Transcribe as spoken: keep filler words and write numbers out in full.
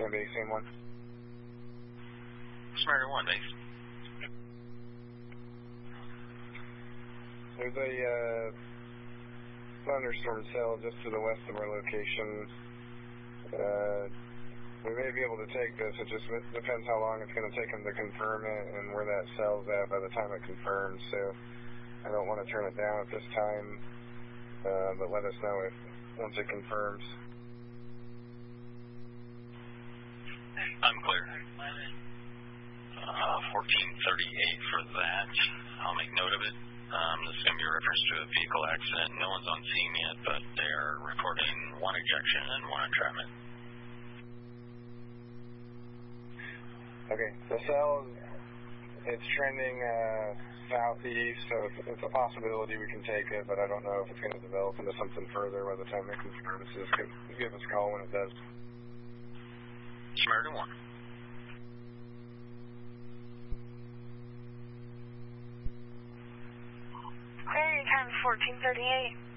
Same base, same one. Samaritan one, base. There's a uh, thunderstorm cell just to the west of our location. Uh, we may be able to take this. It just depends how long it's going to take them to confirm it and where that cell's at by the time it confirms. So I don't want to turn it down at this time, uh, but let us know if once it confirms. I'm clear. Uh, fourteen thirty-eight for that. I'll make note of it. Um, this is going to be a reference to a vehicle accident. No one's on scene yet, but they are reporting one ejection and one entrapment. Okay, the cell, it's trending uh, southeast, so it's, it's a possibility we can take it, but I don't know if it's going to develop into something further by the time it confirms. Just give us a call when it does. Samaritan one. Query time fourteen thirty-eight.